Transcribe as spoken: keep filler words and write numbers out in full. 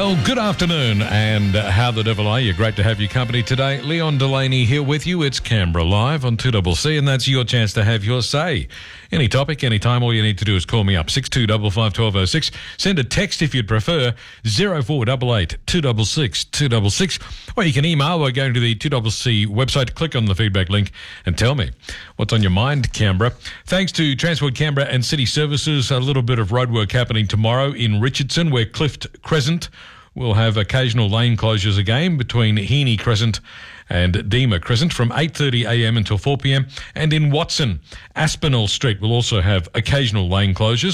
Well, good afternoon, and uh, how the devil are you? Great to have your company today. Leon Delaney here with you. It's Canberra Live on two C C, and that's your chance to have your say. Any topic, any time, all you need to do is call me up, six two five five, one two oh six. Send a text if you'd prefer, zero four eight eight, two six six, two six six. Or you can email by going to the two C C website, click on the feedback link, and tell me what's on your mind, Canberra. Thanks to Transport Canberra and City Services, a little bit of roadwork happening tomorrow in Richardson, where Clift Crescent will have occasional lane closures again between Heaney Crescent and Deema Crescent from eight thirty a m until four p m. And in Watson, Aspinall Street will also have occasional lane closures.